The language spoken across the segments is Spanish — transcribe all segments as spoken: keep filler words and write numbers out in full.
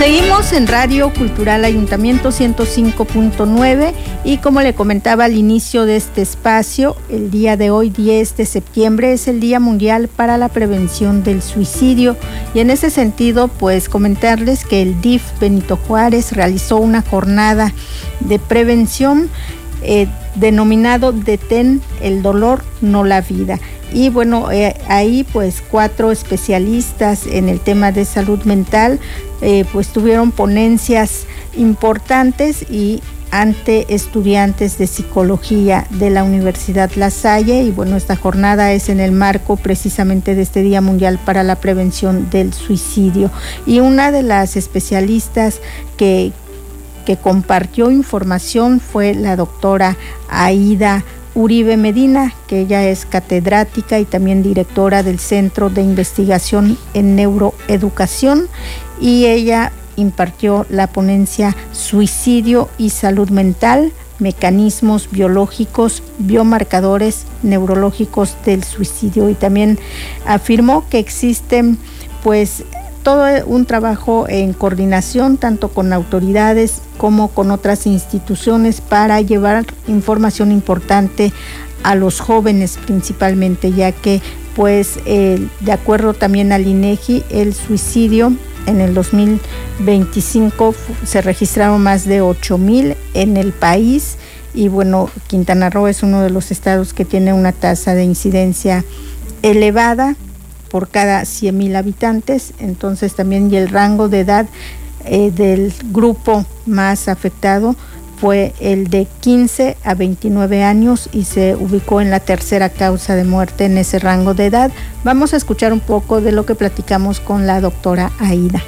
Seguimos en Radio Cultural Ayuntamiento ciento cinco punto nueve y como le comentaba al inicio de este espacio, el día de hoy, diez de septiembre, es el Día Mundial para la Prevención del Suicidio y en ese sentido, pues comentarles que el D I F Benito Juárez realizó una jornada de prevención eh, denominado Detén el dolor, no la vida. Y bueno, eh, ahí pues cuatro especialistas en el tema de salud mental eh, pues tuvieron ponencias importantes y ante estudiantes de psicología de la Universidad La Salle. Y bueno, esta jornada es en el marco precisamente de este Día Mundial para la Prevención del Suicidio. Y una de las especialistas que, que compartió información fue la doctora Aida Uribe Medina, que ella es catedrática y también directora del Centro de Investigación en Neuroeducación, y ella impartió la ponencia Suicidio y Salud Mental, mecanismos biológicos, biomarcadores neurológicos del suicidio, y también afirmó que existen pues todo un trabajo en coordinación tanto con autoridades como con otras instituciones para llevar información importante a los jóvenes principalmente, ya que pues eh, de acuerdo también al INEGI, el suicidio en el dos mil veinticinco se registraron más de ocho mil en el país, y bueno, Quintana Roo es uno de los estados que tiene una tasa de incidencia elevada por cada cien mil habitantes. Entonces también, y el rango de edad eh, del grupo más afectado fue el de quince a veintinueve años y se ubicó en la tercera causa de muerte en ese rango de edad. Vamos a escuchar un poco de lo que platicamos con la doctora Aida.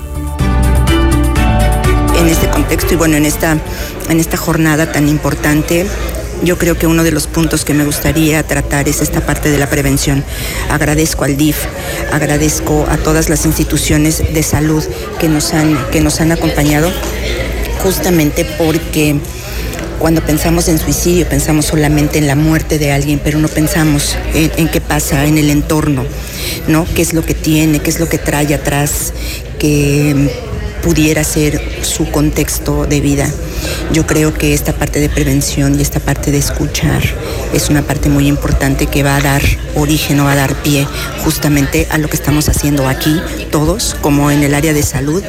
En este contexto y bueno, en esta, en esta jornada tan importante, yo creo que uno de los puntos que me gustaría tratar es esta parte de la prevención. Agradezco al D I F, agradezco a todas las instituciones de salud que nos han, que nos han acompañado, justamente porque cuando pensamos en suicidio pensamos solamente en la muerte de alguien, pero no pensamos en, en qué pasa en el entorno, ¿no? ¿Qué es lo que tiene, qué es lo que trae atrás, que pudiera ser su contexto de vida? Yo creo que esta parte de prevención y esta parte de escuchar es una parte muy importante que va a dar origen o va a dar pie justamente a lo que estamos haciendo aquí todos, como en el área de salud.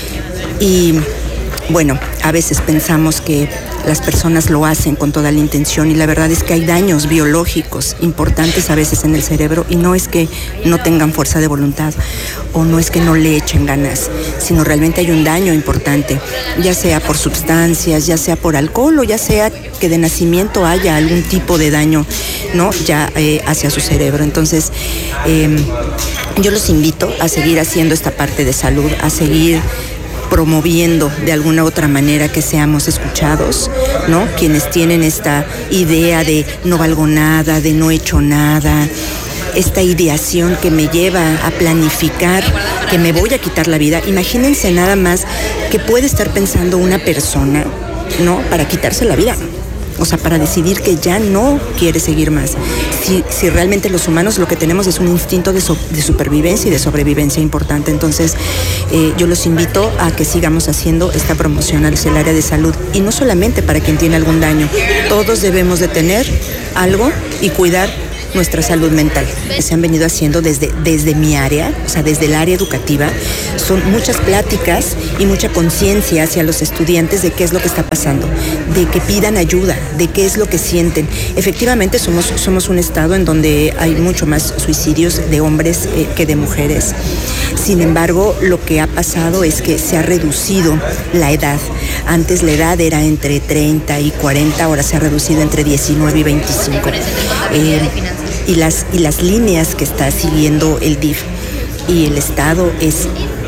Y bueno, a veces pensamos que las personas lo hacen con toda la intención y la verdad es que hay daños biológicos importantes a veces en el cerebro, y no es que no tengan fuerza de voluntad o no es que no le echen ganas, sino realmente hay un daño importante, ya sea por sustancias, ya sea por alcohol o ya sea que de nacimiento haya algún tipo de daño, ¿no? ya eh, hacia su cerebro. Entonces eh, yo los invito a seguir haciendo esta parte de salud, a seguir promoviendo de alguna otra manera que seamos escuchados, ¿no? Quienes tienen esta idea de no valgo nada, de no he hecho nada, esta ideación que me lleva a planificar que me voy a quitar la vida. Imagínense nada más que puede estar pensando una persona, ¿no? Para quitarse la vida. O sea, para decidir que ya no quiere seguir más. Si, si realmente los humanos lo que tenemos es un instinto de, so, de supervivencia y de sobrevivencia importante. Entonces, eh, yo los invito a que sigamos haciendo esta promoción hacia el área de salud. Y no solamente para quien tiene algún daño. Todos debemos de tener algo y cuidar nuestra salud mental, que se han venido haciendo desde, desde mi área, o sea, desde el área educativa. Son muchas pláticas y mucha conciencia hacia los estudiantes de qué es lo que está pasando, de que pidan ayuda, de qué es lo que sienten. Efectivamente, somos, somos un estado en donde hay mucho más suicidios de hombres eh, que de mujeres. Sin embargo, lo que ha pasado es que se ha reducido la edad. Antes la edad era entre treinta y cuarenta, ahora se ha reducido entre diecinueve y veinticinco. Eh, y, las, y las líneas que está siguiendo el D I F y el Estado es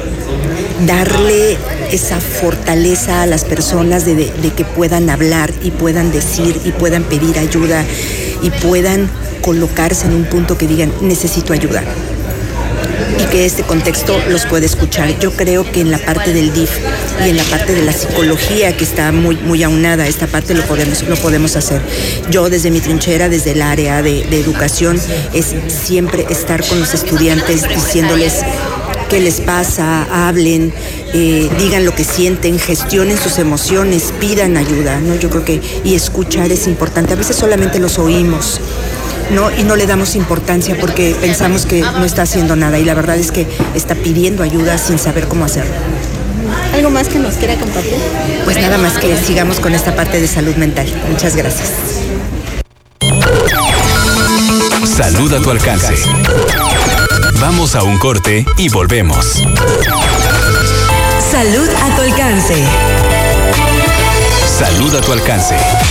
darle esa fortaleza a las personas de, de, de que puedan hablar y puedan decir y puedan pedir ayuda y puedan colocarse en un punto que digan necesito ayuda, y que este contexto los puede escuchar. Yo creo que en la parte del D I F y en la parte de la psicología, que está muy, muy aunada, esta parte lo podemos, lo podemos hacer. Yo desde mi trinchera, desde el área de, de educación, es siempre estar con los estudiantes diciéndoles qué les pasa, hablen, eh, digan lo que sienten, gestionen sus emociones, pidan ayuda, ¿no? Yo creo que, y escuchar es importante. A veces solamente los oímos, ¿no? Y no le damos importancia porque pensamos que no está haciendo nada, y la verdad es que está pidiendo ayuda sin saber cómo hacerlo. ¿Algo más que nos quiera compartir? Pues nada más que sigamos con esta parte de salud mental. Muchas gracias. Salud a tu alcance. Vamos a un corte y volvemos. Salud a tu alcance. Salud a tu alcance.